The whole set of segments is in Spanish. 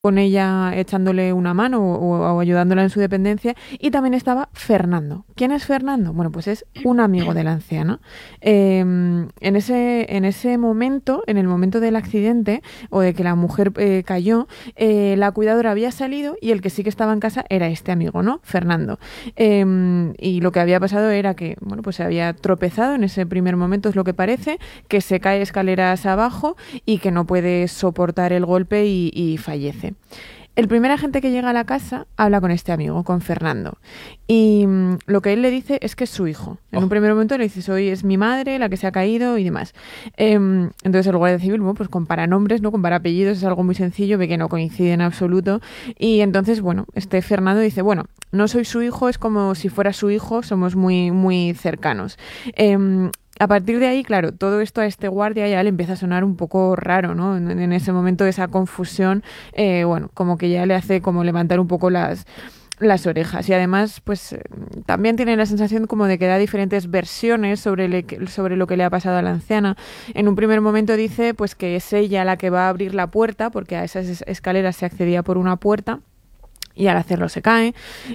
con ella echándole una mano o ayudándola en su dependencia, y también estaba Fernando. ¿Quién es Fernando? Bueno, pues es un amigo del anciano. En ese momento, en el momento del accidente o de que la mujer cayó, la cuidadora había salido y el que sí que estaba en casa era este amigo, ¿no? Fernando. Y lo que había pasado era que, bueno, pues se había tropezado en ese primer momento, es lo que parece, que se cae escaleras abajo y que no puede soportar el golpe y fallece. El primer agente que llega a la casa habla con este amigo, con Fernando, y lo que él le dice es que es su hijo. En un primer momento le dice, hoy es mi madre la que se ha caído y demás. Entonces el guardia civil, bueno, pues compara nombres, no compara apellidos, es algo muy sencillo, ve que no coincide en absoluto, y entonces, bueno, este Fernando dice, bueno, no soy su hijo, es como si fuera su hijo, somos muy, muy cercanos. A partir de ahí, claro, todo esto a este guardia ya le empieza a sonar un poco raro, ¿no? En ese momento esa confusión, bueno, como que ya le hace como levantar un poco las orejas. Y además, pues también tiene la sensación como de que da diferentes versiones sobre lo que le ha pasado a la anciana. En un primer momento dice pues que es ella la que va a abrir la puerta, porque a esas escaleras se accedía por una puerta, y al hacerlo se cae,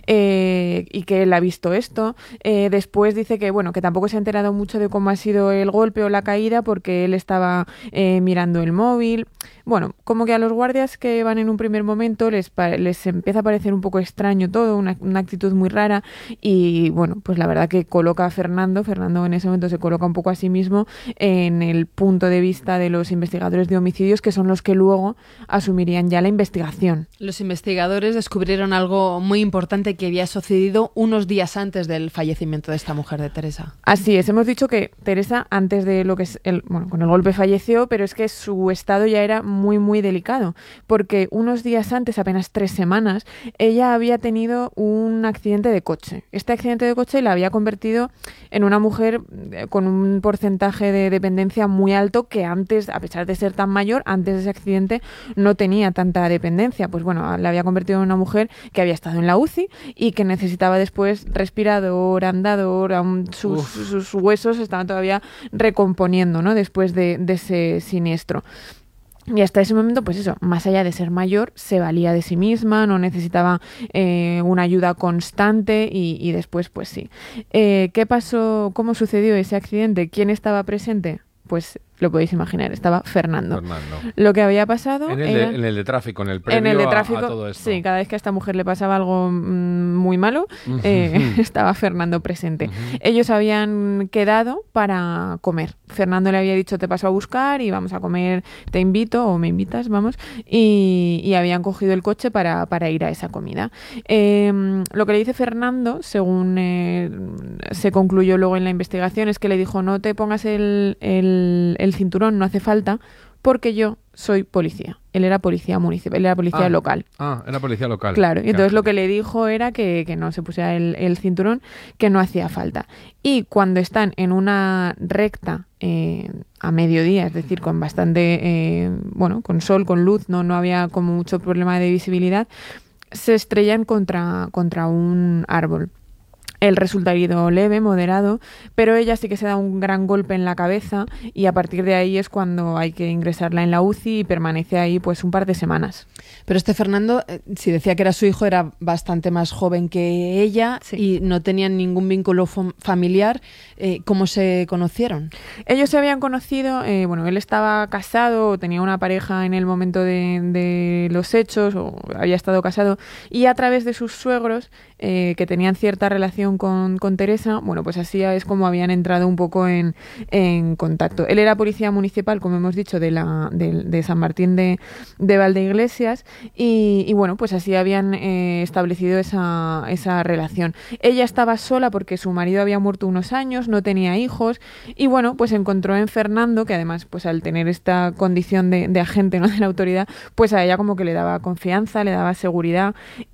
y que él ha visto esto. Después dice que, bueno, que tampoco se ha enterado mucho de cómo ha sido el golpe o la caída porque él estaba mirando el móvil. Bueno, como que a los guardias que van en un primer momento les empieza a parecer un poco extraño todo, una actitud muy rara, y bueno, pues la verdad que coloca a Fernando en ese momento se coloca un poco a sí mismo en el punto de vista de los investigadores de homicidios, que son los que luego asumirían ya la investigación. Los investigadores descubrieron algo muy importante que había sucedido unos días antes del fallecimiento de esta mujer, de Teresa. Así es, hemos dicho que Teresa, antes de lo que es con el golpe falleció, pero es que su estado ya era muy, muy delicado, porque unos días antes, apenas 3 semanas, ella había tenido un accidente de coche. Este accidente de coche la había convertido en una mujer con un porcentaje de dependencia muy alto, que antes, a pesar de ser tan mayor, antes de ese accidente no tenía tanta dependencia. Pues bueno, la había convertido en una mujer que había estado en la UCI y que necesitaba después respirador, andador, sus huesos estaban todavía recomponiendo, ¿no? Después de ese siniestro. Y hasta ese momento, pues eso, más allá de ser mayor, se valía de sí misma, no necesitaba una ayuda constante y después, pues sí. ¿Qué pasó? ¿Cómo sucedió ese accidente? ¿Quién estaba presente? Pues lo podéis imaginar, estaba Fernando. Lo que había pasado en el de tráfico, en el previo a todo esto. Sí, cada vez que a esta mujer le pasaba algo muy malo, estaba Fernando presente. Ellos habían quedado para comer. Fernando le había dicho, te paso a buscar y vamos a comer, te invito o me invitas, vamos. Y habían cogido el coche para ir a esa comida. Lo que le dice Fernando, según se concluyó luego en la investigación, es que le dijo, no te pongas el cinturón, no hace falta, porque yo soy policía. Él era policía municipal, él era policía local. Era policía local. Claro, y entonces lo que le dijo era que no se pusiera el cinturón, que no hacía falta. Y cuando están en una recta a mediodía, es decir, con bastante, con sol, con luz, no había como mucho problema de visibilidad, se estrellan contra un árbol. Él resulta herido leve, moderado, pero ella sí que se da un gran golpe en la cabeza y a partir de ahí es cuando hay que ingresarla en la UCI y permanece ahí pues un par de semanas. Pero este Fernando, si decía que era su hijo, era bastante más joven que ella, sí, y no tenían ningún vínculo familiar. ¿Cómo se conocieron? Ellos se habían conocido, él estaba casado, tenía una pareja en el momento de los hechos, o había estado casado, y a través de sus suegros, que tenían cierta relación con Teresa, pues así es como habían entrado un poco en contacto. Él era policía municipal, como hemos dicho, de San Martín de Valdeiglesias, y pues así habían establecido esa relación. Ella estaba sola porque su marido había muerto unos años, no tenía hijos, y pues encontró en Fernando, que además pues al tener esta condición de agente, ¿no?, de la autoridad, pues a ella como que le daba confianza, le daba seguridad,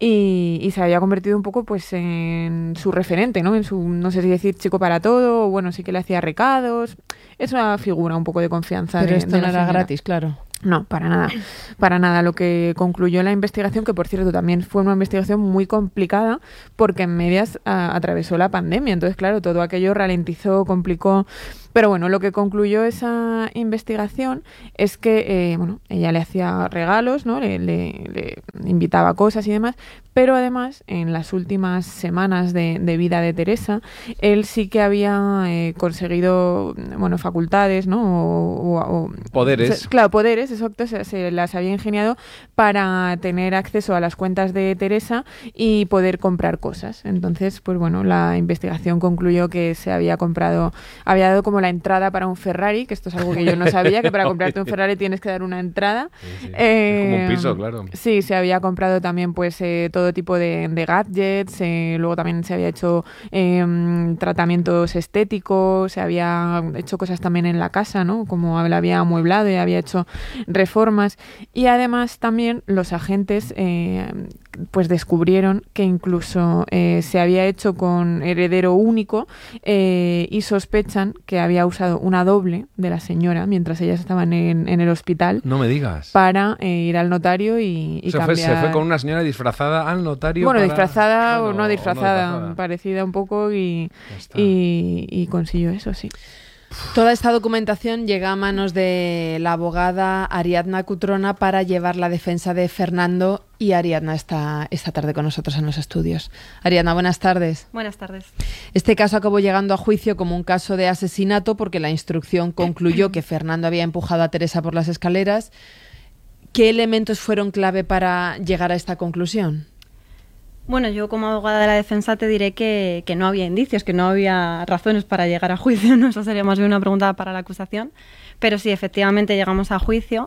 y se había convertido un poco pues en su referente, ¿no? En su, no sé si decir chico para todo, o sí que le hacía recados. Es una figura un poco de confianza. Pero esto no era gratis, claro. No, para nada. Lo que concluyó la investigación, que por cierto también fue una investigación muy complicada, porque en medias atravesó la pandemia. Entonces, claro, todo aquello ralentizó, complicó Pero bueno, lo que concluyó esa investigación es que, ella le hacía regalos, ¿no? Le invitaba a cosas y demás, pero además, en las últimas semanas de vida de Teresa, él sí que había conseguido, facultades, ¿no? O poderes. Claro, poderes, exacto, se las había ingeniado para tener acceso a las cuentas de Teresa y poder comprar cosas. Entonces, pues bueno, la investigación concluyó que se había dado como la entrada para un Ferrari, que esto es algo que yo no sabía, que para comprarte un Ferrari tienes que dar una entrada. Sí. Es como un piso, claro. Sí, se había comprado también pues todo tipo de gadgets, luego también se había hecho tratamientos estéticos, se había hecho cosas también en la casa, ¿no? Como la había amueblado y había hecho reformas. Y además también los agentes pues descubrieron que incluso se había hecho con heredero único y sospechan que había usado una doble de la señora mientras ellas estaban en el hospital. No me digas. Para ir al notario y cambiar. Se fue con una señora disfrazada al notario. Bueno, disfrazada o no disfrazada, parecida un poco y consiguió eso, sí. Toda esta documentación llega a manos de la abogada Ariadna Cutrona para llevar la defensa de Fernando, y Ariadna está esta tarde con nosotros en los estudios. Ariadna, buenas tardes. Buenas tardes. Este caso acabó llegando a juicio como un caso de asesinato porque la instrucción concluyó que Fernando había empujado a Teresa por las escaleras. ¿Qué elementos fueron clave para llegar a esta conclusión? Bueno, yo como abogada de la defensa te diré que no había indicios, que no había razones para llegar a juicio, ¿no? Eso sería más bien una pregunta para la acusación, pero sí, efectivamente llegamos a juicio.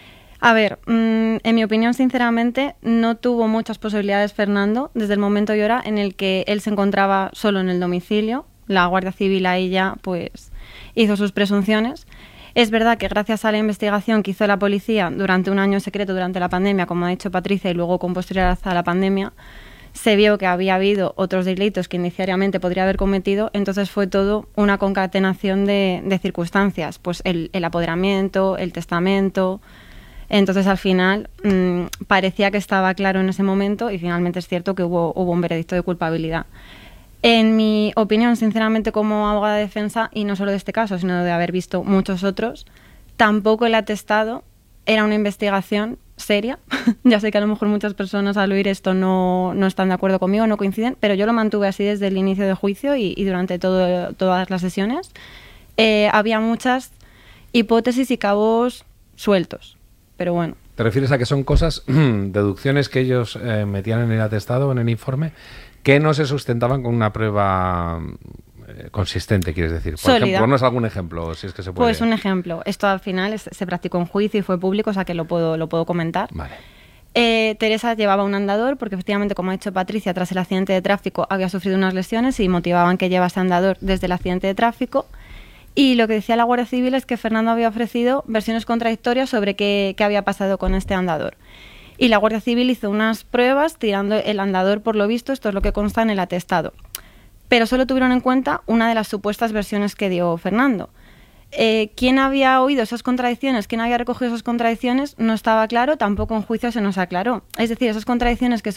A ver, en mi opinión, sinceramente, no tuvo muchas posibilidades Fernando desde el momento y hora en el que él se encontraba solo en el domicilio. La Guardia Civil ahí ya pues hizo sus presunciones. Es verdad que gracias a la investigación que hizo la policía durante un año secreto durante la pandemia, como ha dicho Patricia, y luego con posterioridad a la pandemia, se vio que había habido otros delitos que inicialmente podría haber cometido, entonces fue todo una concatenación de circunstancias, pues el apoderamiento, el testamento. Entonces al final parecía que estaba claro en ese momento y finalmente es cierto que hubo un veredicto de culpabilidad. En mi opinión, sinceramente, como abogada de defensa, y no solo de este caso, sino de haber visto muchos otros, tampoco el atestado era una investigación seria. Ya sé que a lo mejor muchas personas al oír esto no están de acuerdo conmigo, no coinciden, pero yo lo mantuve así desde el inicio del juicio y durante todas las sesiones. Había muchas hipótesis y cabos sueltos, pero bueno. ¿Te refieres a que son cosas, deducciones que ellos metían en el atestado, en el informe, que no se sustentaban con una prueba consistente, quieres decir? Por ejemplo, ponnos algún ejemplo, si es que se puede. Pues un ejemplo. Esto al final se practicó en juicio y fue público, o sea que lo puedo comentar. Vale. Teresa llevaba un andador porque efectivamente, como ha dicho Patricia, tras el accidente de tráfico había sufrido unas lesiones y motivaban que llevase andador desde el accidente de tráfico. Y lo que decía la Guardia Civil es que Fernando había ofrecido versiones contradictorias sobre qué había pasado con este andador. Y la Guardia Civil hizo unas pruebas tirando el andador, por lo visto, esto es lo que consta en el atestado. Pero solo tuvieron en cuenta una de las supuestas versiones que dio Fernando. ¿Quién había oído esas contradicciones? ¿Quién había recogido esas contradicciones? No estaba claro, tampoco en juicio se nos aclaró. Es decir, esas contradicciones en las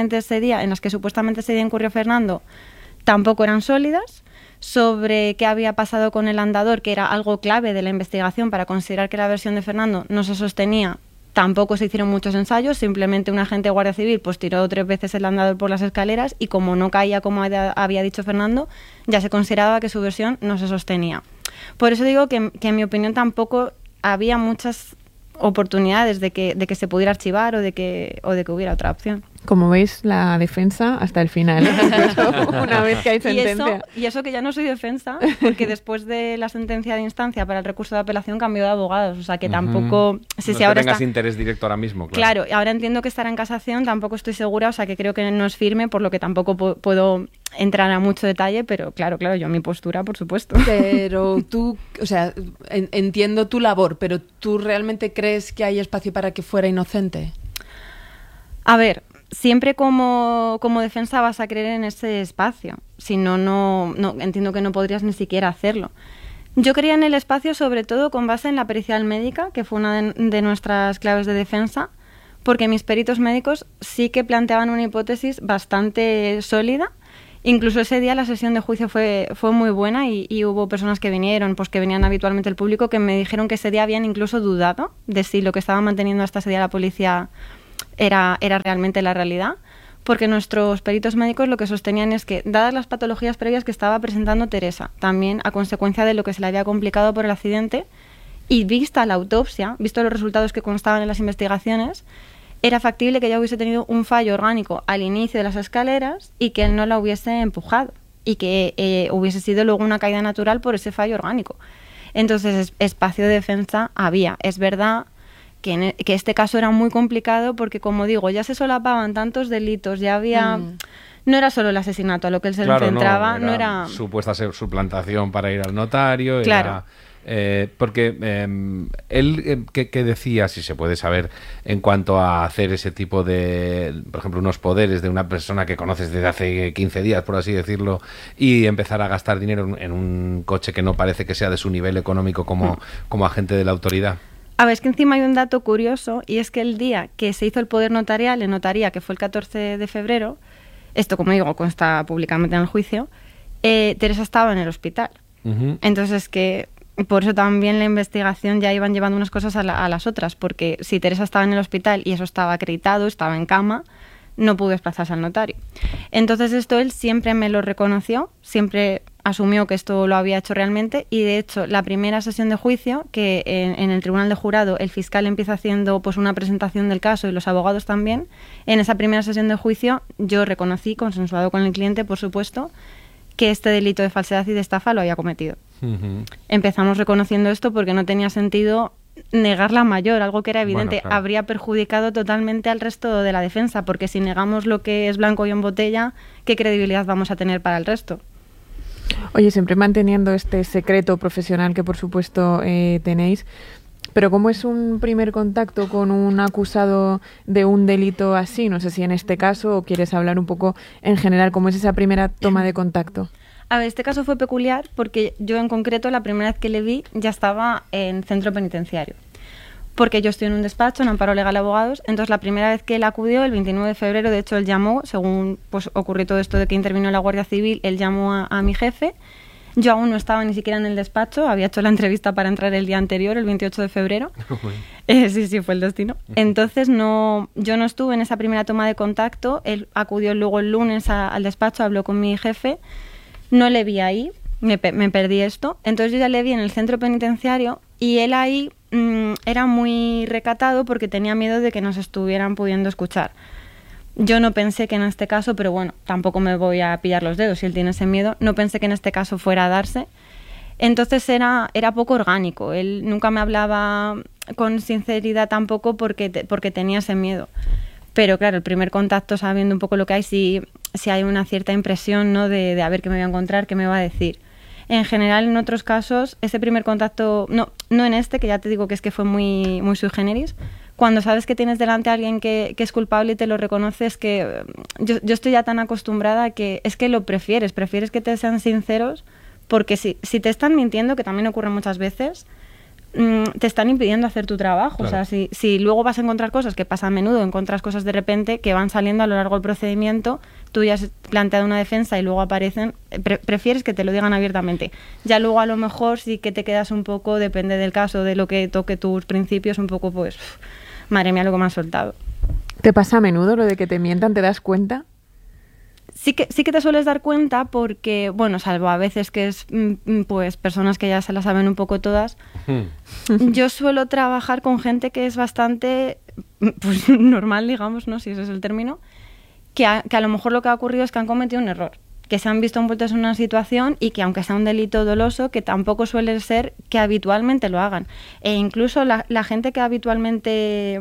que supuestamente ese día incurrió Fernando tampoco eran sólidas. Sobre qué había pasado con el andador, que era algo clave de la investigación para considerar que la versión de Fernando no se sostenía, tampoco se hicieron muchos ensayos, simplemente un agente de Guardia Civil pues tiró 3 veces el andador por las escaleras y como no caía como había dicho Fernando, ya se consideraba que su versión no se sostenía. Por eso digo que en mi opinión tampoco había muchas oportunidades de que se pudiera archivar o de que hubiera otra opción. Como veis, la defensa hasta el final, incluso una vez que hay sentencia. Y eso que ya no soy defensa, porque después de la sentencia de instancia para el recurso de apelación cambió de abogados, o sea que tampoco... No es que tengas interés directo ahora mismo. Claro, ahora entiendo que estará en casación, tampoco estoy segura, o sea que creo que no es firme, por lo que tampoco puedo entrar a mucho detalle, pero claro, yo mi postura, por supuesto. Pero tú, o sea, entiendo tu labor, pero ¿tú realmente crees que hay espacio para que fuera inocente? A ver, siempre como defensa vas a creer en ese espacio, si no entiendo que no podrías ni siquiera hacerlo. Yo creía en el espacio sobre todo con base en la pericial médica, que fue una de nuestras claves de defensa, porque mis peritos médicos sí que planteaban una hipótesis bastante sólida Incluso ese día la sesión de juicio fue muy buena y hubo personas que vinieron, pues que venían habitualmente el público, que me dijeron que ese día habían incluso dudado de si lo que estaba manteniendo hasta ese día la policía era realmente la realidad, porque nuestros peritos médicos lo que sostenían es que, dadas las patologías previas que estaba presentando Teresa, también a consecuencia de lo que se le había complicado por el accidente, y vista la autopsia, visto los resultados que constaban en las investigaciones, era factible que ella hubiese tenido un fallo orgánico al inicio de las escaleras y que él no la hubiese empujado y que hubiese sido luego una caída natural por ese fallo orgánico. Entonces, espacio de defensa había. Es verdad que este caso era muy complicado porque, como digo, ya se solapaban tantos delitos, ya había... No era solo el asesinato a lo que él se enfrentaba, no era... Supuesta suplantación para ir al notario, claro. Era... porque él, ¿qué decía, si se puede saber, en cuanto a hacer ese tipo de, por ejemplo, unos poderes de una persona que conoces desde hace 15 días, por así decirlo, y empezar a gastar dinero en un coche que no parece que sea de su nivel económico como agente de la autoridad? A ver, es que encima hay un dato curioso, y es que el día que se hizo el poder notarial en notaría, que fue el 14 de febrero, esto, como digo, consta públicamente en el juicio, Teresa estaba en el hospital. Entonces, que por eso también la investigación ya iban llevando unas cosas a las otras, porque si Teresa estaba en el hospital y eso estaba acreditado, estaba en cama, no pudo desplazarse al notario. Entonces esto él siempre me lo reconoció, siempre asumió que esto lo había hecho realmente, y de hecho la primera sesión de juicio, que en el tribunal de jurado el fiscal empieza haciendo pues una presentación del caso y los abogados también, en esa primera sesión de juicio yo reconocí, consensuado con el cliente por supuesto, que este delito de falsedad y de estafa lo había cometido. Empezamos reconociendo esto porque no tenía sentido negar la mayor, algo que era evidente. Bueno, claro. Habría perjudicado totalmente al resto de la defensa, porque si negamos lo que es blanco y en botella, ¿qué credibilidad vamos a tener para el resto? Oye, siempre manteniendo este secreto profesional que por supuesto tenéis, pero ¿cómo es un primer contacto con un acusado de un delito así? No sé si en este caso, o quieres hablar un poco en general, ¿cómo es esa primera toma de contacto? A ver, este caso fue peculiar porque yo en concreto la primera vez que le vi ya estaba en centro penitenciario. Porque yo estoy en un despacho, en Amparo Legal de Abogados, entonces la primera vez que él acudió, el 29 de febrero, de hecho él llamó, según pues ocurrió todo esto de que intervino la Guardia Civil, él llamó a mi jefe. Yo aún no estaba ni siquiera en el despacho, había hecho la entrevista para entrar el día anterior, el 28 de febrero. Sí, fue el destino. Entonces yo no estuve en esa primera toma de contacto, él acudió luego el lunes al despacho, habló con mi jefe, no le vi ahí, me perdí esto, entonces yo ya le vi en el centro penitenciario y él ahí era muy recatado porque tenía miedo de que nos estuvieran pudiendo escuchar. Yo no pensé que en este caso, pero bueno, tampoco me voy a pillar los dedos si él tiene ese miedo, no pensé que en este caso fuera a darse. Entonces era poco orgánico, él nunca me hablaba con sinceridad tampoco porque tenía ese miedo. Pero claro, el primer contacto, sabiendo un poco lo que hay, sí hay una cierta impresión, ¿no? de a ver qué me voy a encontrar, qué me va a decir. En general, en otros casos, ese primer contacto, no en este, que ya te digo que es que fue muy, muy sui generis, cuando sabes que tienes delante a alguien que es culpable y te lo reconoces, que yo estoy ya tan acostumbrada que es que lo prefieres que te sean sinceros, porque si te están mintiendo, que también ocurre muchas veces, te están impidiendo hacer tu trabajo. Claro. O sea, si luego vas a encontrar cosas, que pasa a menudo, encuentras cosas de repente que van saliendo a lo largo del procedimiento, tú ya has planteado una defensa y luego aparecen, prefieres que te lo digan abiertamente. Ya luego a lo mejor sí que te quedas un poco, depende del caso, de lo que toque tus principios, un poco pues, madre mía, lo que me has soltado. ¿Te pasa a menudo lo de que te mientan? ¿Te das cuenta? Sí que te sueles dar cuenta porque, bueno, salvo a veces que es pues personas que ya se las saben un poco todas, yo suelo trabajar con gente que es bastante pues normal, digamos, ¿no? Si ese es el término, que a lo mejor lo que ha ocurrido es que han cometido un error, que se han visto envueltos en una situación y que aunque sea un delito doloso, que tampoco suele ser que habitualmente lo hagan. E incluso la gente que habitualmente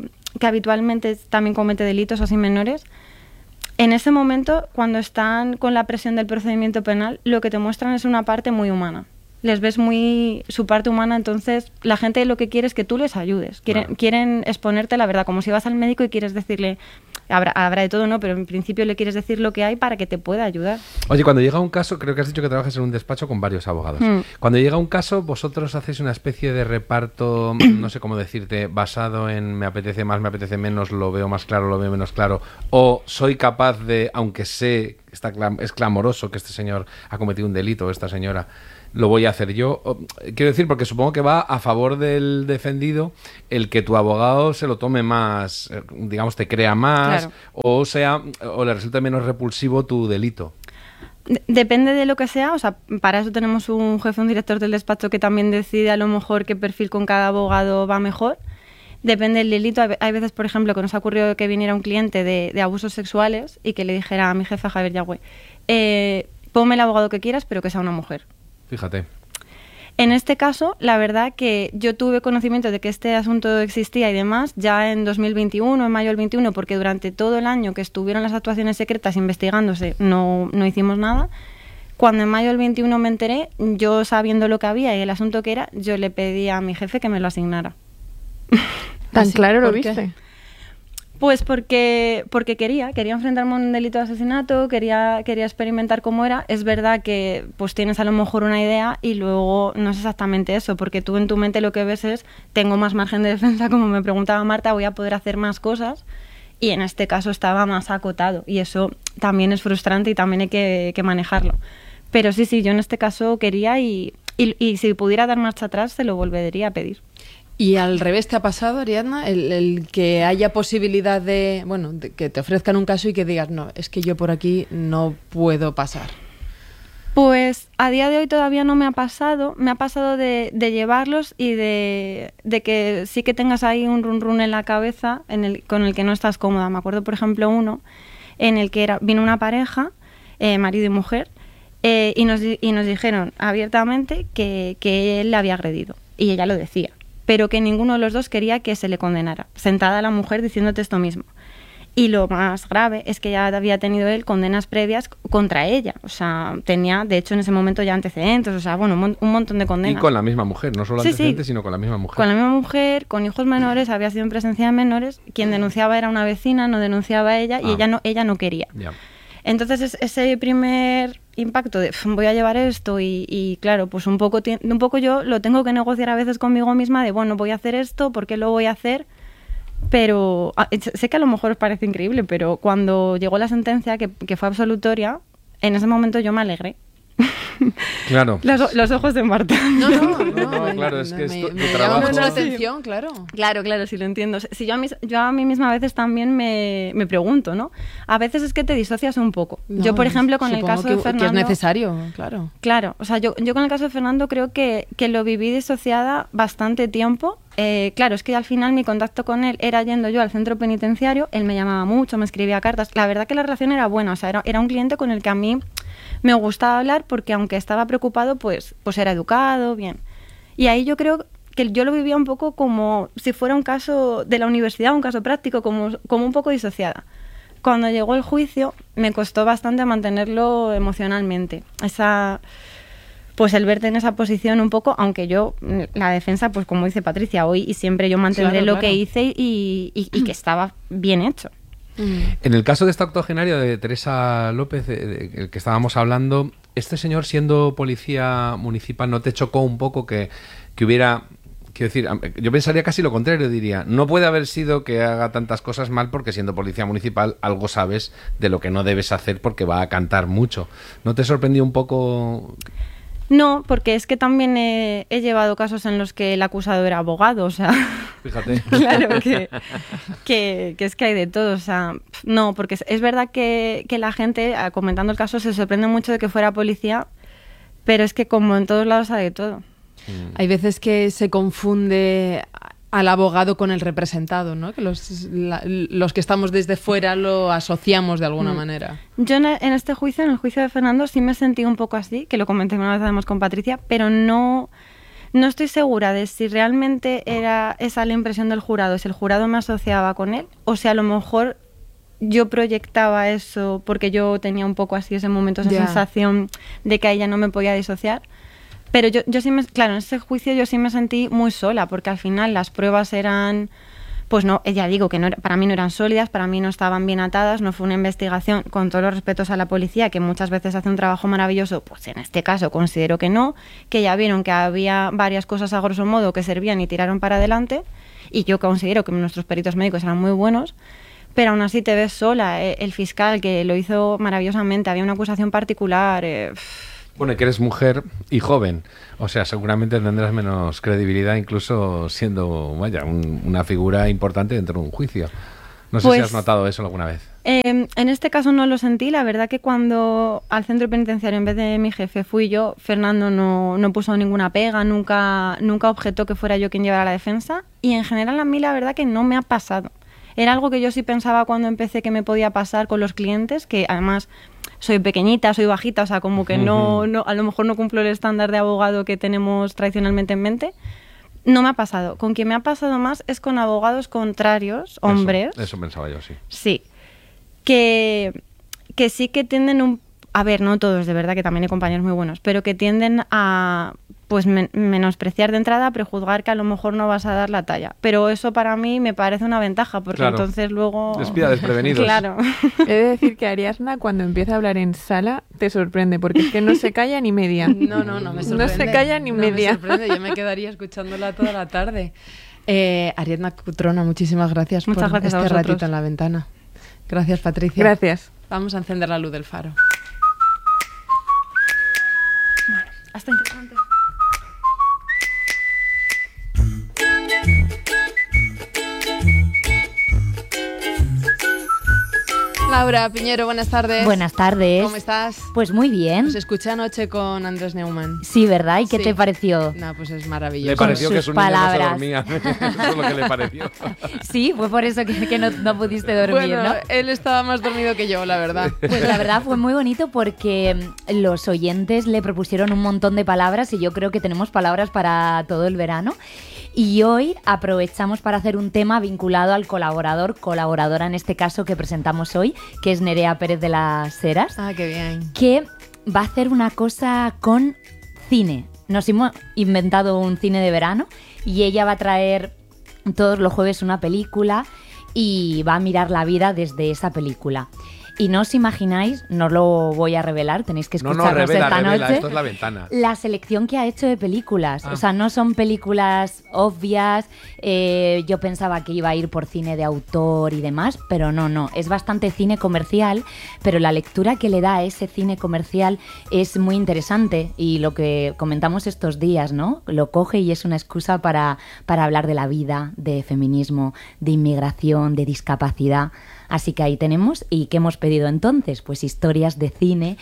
también comete delitos así menores, en ese momento, cuando están con la presión del procedimiento penal, lo que te muestran es una parte muy humana. Les ves muy su parte humana, entonces la gente lo que quiere es que tú les ayudes. Quieren exponerte la verdad, como si vas al médico y quieres decirle, Habrá de todo, ¿no? Pero en principio le quieres decir lo que hay para que te pueda ayudar. Oye, cuando llega un caso, creo que has dicho que trabajas en un despacho con varios abogados. Cuando llega un caso, vosotros hacéis una especie de reparto, no sé cómo decirte, basado en me apetece más, me apetece menos, lo veo más claro, lo veo menos claro, o soy capaz de, aunque sé que es clamoroso que este señor ha cometido un delito, esta señora, lo voy a hacer yo. Quiero decir, porque supongo que va a favor del defendido el que tu abogado se lo tome más, digamos, te crea más, claro, o le resulte menos repulsivo tu delito. Depende de lo que sea, o sea, para eso tenemos un jefe, un director del despacho que también decide a lo mejor qué perfil con cada abogado va mejor. Depende del delito. Hay veces, por ejemplo, que nos ha ocurrido que viniera un cliente de abusos sexuales y que le dijera a mi jefe, Javier Yagüe, ponme el abogado que quieras, pero que sea una mujer. Fíjate. En este caso, la verdad que yo tuve conocimiento de que este asunto existía y demás ya en 2021, en mayo del 21, porque durante todo el año que estuvieron las actuaciones secretas investigándose no hicimos nada. Cuando en mayo del 21 me enteré, yo sabiendo lo que había y el asunto que era, yo le pedí a mi jefe que me lo asignara. ¿Tan claro lo viste? Pues porque quería enfrentarme a un delito de asesinato, quería experimentar cómo era. Es verdad que pues tienes a lo mejor una idea y luego no es exactamente eso, porque tú en tu mente lo que ves es, tengo más margen de defensa, como me preguntaba Marta, voy a poder hacer más cosas, y en este caso estaba más acotado, y eso también es frustrante y también hay que manejarlo. Pero sí, yo en este caso quería y si pudiera dar marcha atrás se lo volvería a pedir. ¿Y al revés te ha pasado, Ariadna, el que haya posibilidad de que te ofrezcan un caso y que digas, no, es que yo por aquí no puedo pasar? Pues a día de hoy todavía no me ha pasado. Me ha pasado de llevarlos y de que sí que tengas ahí un run en la cabeza con el que no estás cómoda. Me acuerdo, por ejemplo, uno en el que vino una pareja, marido y mujer, y nos dijeron abiertamente que él la había agredido, y ella lo decía, pero que ninguno de los dos quería que se le condenara, sentada la mujer diciéndote esto mismo. Y lo más grave es que ya había tenido él condenas previas contra ella, o sea, tenía de hecho en ese momento ya antecedentes, o sea, bueno, un montón de condenas. Y con la misma mujer, no solo antecedentes, sino con la misma mujer. Con la misma mujer, con hijos menores, había sido en presencia de menores, quien denunciaba era una vecina, no denunciaba a ella, y ella no quería. Ya. Entonces ese primer impacto de voy a llevar esto y claro, pues un poco yo lo tengo que negociar a veces conmigo misma de bueno, voy a hacer esto, ¿por qué lo voy a hacer? Pero sé que a lo mejor os parece increíble, pero cuando llegó la sentencia, que fue absolutoria, en ese momento yo me alegré. Claro. Los ojos de Marta. No, claro, es que me tu trabajo... llama mucho la atención, claro. Claro, sí lo entiendo. Si yo a mí misma a veces también me pregunto, ¿no? A veces es que te disocias un poco. Yo, por ejemplo, con el caso de Fernando... que es necesario, claro. Claro, o sea, yo con el caso de Fernando creo que lo viví disociada bastante tiempo. Claro, es que al final mi contacto con él era yendo yo al centro penitenciario, él me llamaba mucho, me escribía cartas. La verdad que la relación era buena, o sea, era un cliente con el que a mí me gustaba hablar porque aunque estaba preocupado, pues era educado, bien. Y ahí yo creo que yo lo vivía un poco como si fuera un caso de la universidad, un caso práctico, como un poco disociada. Cuando llegó el juicio me costó bastante mantenerlo emocionalmente. Pues el verte en esa posición un poco, aunque yo, la defensa, pues como dice Patricia, hoy y siempre yo mantendré lo que hice y que estaba bien hecho. En el caso de esta octogenaria de Teresa López, del que estábamos hablando, este señor, siendo policía municipal, ¿no te chocó un poco que hubiera... Quiero decir, yo pensaría casi lo contrario, diría, no puede haber sido que haga tantas cosas mal porque siendo policía municipal algo sabes de lo que no debes hacer porque va a cantar mucho. ¿No te sorprendió un poco...? No, porque es que también he llevado casos en los que el acusado era abogado, o sea... Fíjate. Claro, que es que hay de todo, o sea... No, porque es verdad que la gente, comentando el caso, se sorprende mucho de que fuera policía, pero es que como en todos lados hay de todo. Hay veces que se confunde al abogado con el representado, ¿no? Que los que estamos desde fuera lo asociamos de alguna manera. Yo en este juicio, en el juicio de Fernando, sí me sentí un poco así, que lo comenté una vez además con Patricia, pero no estoy segura de si realmente era esa la impresión del jurado, si el jurado me asociaba con él, o si a lo mejor yo proyectaba eso porque yo tenía un poco así ese momento, esa sensación de que a ella no me podía disociar. Pero yo sí claro, en ese juicio yo sí me sentí muy sola, porque al final las pruebas eran pues no, ya digo que no, para mí no eran sólidas, para mí no estaban bien atadas, no fue una investigación, con todos los respetos a la policía, que muchas veces hace un trabajo maravilloso, pues en este caso considero que no, que ya vieron que había varias cosas a grosso modo que servían y tiraron para adelante, y yo considero que nuestros peritos médicos eran muy buenos, pero aún así te ves sola. El fiscal, que lo hizo maravillosamente, había una acusación particular. Bueno, y que eres mujer y joven, o sea, seguramente tendrás menos credibilidad incluso siendo, vaya, una figura importante dentro de un juicio. No sé si has notado eso alguna vez. En este caso no lo sentí. La verdad que cuando al centro penitenciario, en vez de mi jefe, fui yo, Fernando no puso ninguna pega, nunca objetó que fuera yo quien llevara la defensa. Y en general a mí la verdad que no me ha pasado. Era algo que yo sí pensaba cuando empecé que me podía pasar con los clientes, que además soy pequeñita, soy bajita, o sea, como que no, a lo mejor no cumplo el estándar de abogado que tenemos tradicionalmente en mente. No me ha pasado. Con quien me ha pasado más es con abogados contrarios, hombres. Eso pensaba yo, sí. Sí. Que sí que tienden a ver, no todos, de verdad, que también hay compañeros muy buenos, pero que tienden a pues menospreciar de entrada, prejuzgar que a lo mejor no vas a dar la talla. Pero eso para mí me parece una ventaja, porque entonces luego... Despida desprevenidos. Claro. He de decir que Ariadna, cuando empieza a hablar en sala, te sorprende, porque es que no se calla ni media. No me sorprende. No se calla ni media. Me sorprende, yo me quedaría escuchándola toda la tarde. Ariadna Cutrona, muchísimas gracias por este ratito en la ventana. Gracias, Patricia. Gracias. Vamos a encender la luz del faro. Bueno, hasta interesante. Laura Piñero, buenas tardes. Buenas tardes. ¿Cómo estás? Pues muy bien. Os escuché anoche con Andrés Neumann. Sí, ¿verdad? ¿Y qué te pareció? No, pues es maravilloso. Le pareció con que sus su niño palabras. no se dormía. Eso es lo que le pareció. Sí, fue por eso que no pudiste dormir, bueno, ¿no? él estaba más dormido que yo, la verdad. Pues la verdad fue muy bonito porque los oyentes le propusieron un montón de palabras y yo creo que tenemos palabras para todo el verano. Y hoy aprovechamos para hacer un tema vinculado al colaboradora en este caso que presentamos hoy, que es Nerea Pérez de las Heras. Ah, qué bien. Que va a hacer una cosa con cine. Nos hemos inventado un cine de verano y ella va a traer todos los jueves una película y va a mirar la vida desde esa película. Y no os imagináis, no lo voy a revelar, tenéis que escucharnos esta noche. Esto es la ventana. La selección que ha hecho de películas. O sea, no son películas obvias. Yo pensaba que iba a ir por cine de autor y demás, pero no. Es bastante cine comercial, pero la lectura que le da a ese cine comercial es muy interesante. Y lo que comentamos estos días, ¿no? Lo coge y es una excusa para hablar de la vida, de feminismo, de inmigración, de discapacidad. Así que ahí tenemos. ¿Y qué hemos pedido entonces? Pues historias de cine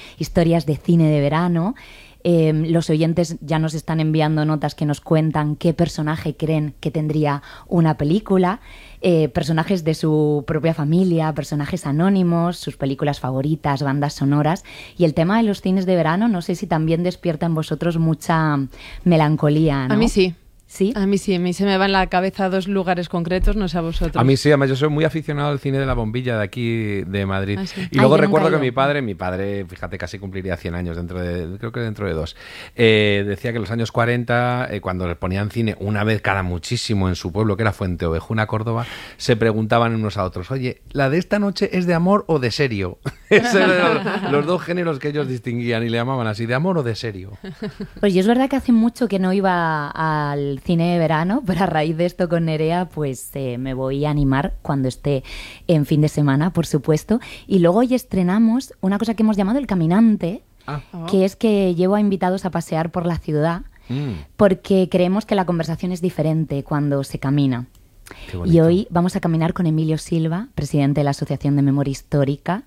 de verano. Los oyentes ya nos están enviando notas que nos cuentan qué personaje creen que tendría una película, personajes de su propia familia, personajes anónimos, sus películas favoritas, bandas sonoras. Y el tema de los cines de verano, no sé si también despierta en vosotros mucha melancolía, ¿no? A mí sí. ¿Sí? A mí sí, a mí se me va en la cabeza dos lugares concretos, no sé a vosotros. A mí sí, además yo soy muy aficionado al cine de la bombilla de aquí de Madrid. Ah, sí. Y luego yo recuerdo nunca que he ido. mi padre, fíjate, casi cumpliría 100 años, creo que dentro de 2. Decía que en los años 40, cuando le ponían cine una vez cada muchísimo en su pueblo, que era Fuenteovejuna, Córdoba, se preguntaban unos a otros, oye, ¿la de esta noche es de amor o de serio? Esos eran los dos géneros que ellos distinguían y le llamaban así, ¿de amor o de serio? Pues yo es verdad que hace mucho que no iba al cine de verano, pero a raíz de esto con Nerea, pues me voy a animar cuando esté en fin de semana, por supuesto. Y luego hoy estrenamos una cosa que hemos llamado El Caminante, que es que llevo a invitados a pasear por la ciudad, porque creemos que la conversación es diferente cuando se camina. Y hoy vamos a caminar con Emilio Silva, presidente de la Asociación de Memoria Histórica,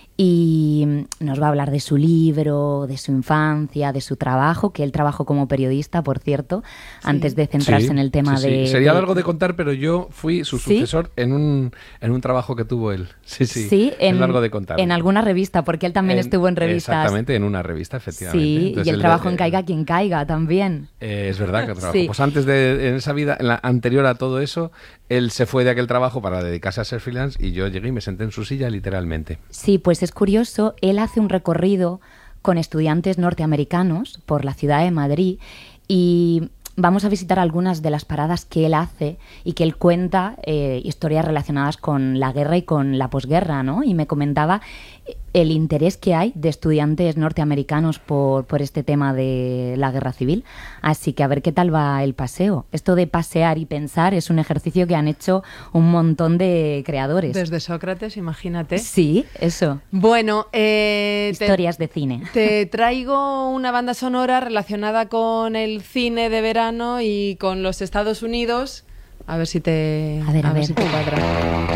y nos va a hablar de su libro, de su infancia, de su trabajo, que él trabajó como periodista, por cierto, antes de centrarse en el tema de... Sería largo de contar, pero yo fui su sucesor en un trabajo que tuvo él. Sí, es largo de contar. En alguna revista, porque él también estuvo en revistas. Exactamente, en una revista, efectivamente. Sí, entonces, y el trabajo en Caiga quien caiga también. Es verdad que trabajó. Sí. Pues antes en esa vida, en la anterior a todo eso, él se fue de aquel trabajo para dedicarse a ser freelance y yo llegué y me senté en su silla literalmente. Sí, pues es curioso, él hace un recorrido con estudiantes norteamericanos por la ciudad de Madrid y vamos a visitar algunas de las paradas que él hace y que él cuenta historias relacionadas con la guerra y con la posguerra, ¿no? Y me comentaba el interés que hay de estudiantes norteamericanos por este tema de la guerra civil. Así que a ver qué tal va el paseo. Esto de pasear y pensar es un ejercicio que han hecho un montón de creadores. Desde Sócrates, imagínate. Sí, eso. Bueno, historias de cine. Te traigo una banda sonora relacionada con el cine de verano y con los Estados Unidos. A ver si te cuadra.